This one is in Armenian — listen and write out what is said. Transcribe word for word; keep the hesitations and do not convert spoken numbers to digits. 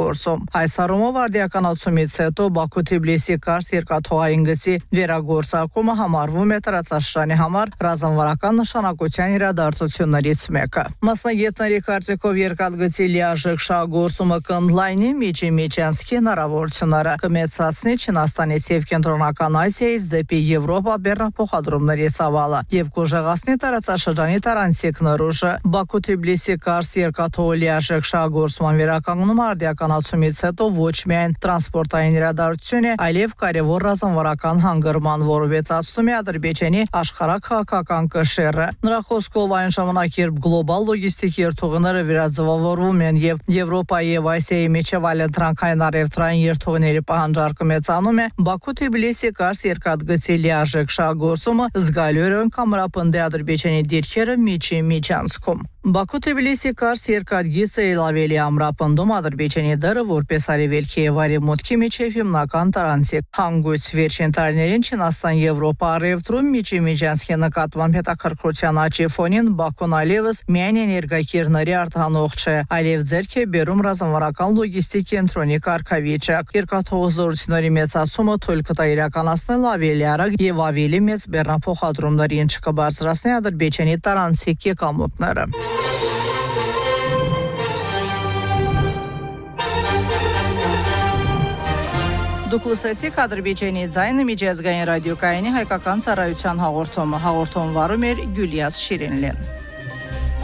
գործում։ Այս առումով արդիականացումից հետո Բաքու-Թբիլիսի կարճ երկաթուղային գծի վերագործարկումը համարվում է տարածաշրջանի համար ռազմավարական նշանակության իրադարձություններից մեկը։ Մասնագետների կարծիքով երկաթգծի լիարժեք շահագործումը կընդլայնի Միջիմիջանսկի հնարավորությունները, կմեծացնի Չինաստանից եւ Կենտրոնական Ասիայից դեպի Եվրոպա բեռնափոխադրումների ծավալը եւ կուժեղացնի տարածաշրջանի տարանցիկ նորուժը։ Բաքու-Թբիլիսի կարճ երկաթուղի լիարժեք շահագործման վերականգնումը արդիականացումից հետո ոչ միայն տրանսպորտային իրադարձություն է, այլև կարևոր ռազմավարական հանգրման, որը վեցացնում է Ադրբեջանի աշխարհաքաղաքական կշեռը։ Նրա խոսքով այն ժամանակ, երբ գլոբալ լոգիստիկ երթուղիները վերաձևավորվում են եւ Եվրոպայի եւ Ասիայի միջև այլընտրանքային առևտրային երթուղիների պահանջարկը մեծանում է, Բաքու-Թբիլիսի կարճ երկաթգծի լիարժեք շահագործումը զգալիորեն կամրապնդի Ադրբեջանի դիրքերը Միջիմիջանսկում։ Բաքու-Թբիլիսի կարճ երկաթգիծը ավելի ամրապնդում Ադրբեջանի դերը որպես արևելքի եւ արևմուտքի միջև հիմնական տարանցիկ հանգույց։ Վերջին տարիներին Չինաստան-Եվրոպա առևտրում Միջիմիջանսկի նկատմամբ հետաքրքրության աճի ֆոնին Բաքուն այլևս միայն էներգակիրների արտահանող չէ, այլև ձեռք է բերում ռազմավարական լոգիստիկ կենտրոնի կարգավիճակ։ Երկաթուղազորությունների մեծացումը թույլ կտա իրականացնել ավելի արագ եւ ավելի մեծ բեռնափոխադրումներ, ինչը կբարձրացնի Ադրբեջանի տարանցիկ եկամուտները։ Դուք լսեցիք Ադրբեջանի ձայնը միջազգային ռադիոկայանի հայկական ծառայության հաղորդումը։ Հաղորդում վարում էր Գյուլիաս Շիրինլին։